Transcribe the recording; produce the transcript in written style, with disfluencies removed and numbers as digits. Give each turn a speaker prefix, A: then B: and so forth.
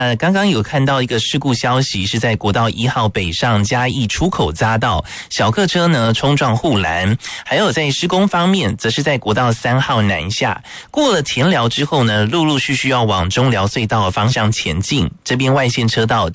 A: 刚刚有看到一个事故消息，是在国道1号北上嘉义出口匝道，小客车呢冲撞护栏。还有在施工方面，则是在国道3号南下，过了田寮之后呢，陆陆续续要往中寮隧道的方向前进，这边外线车道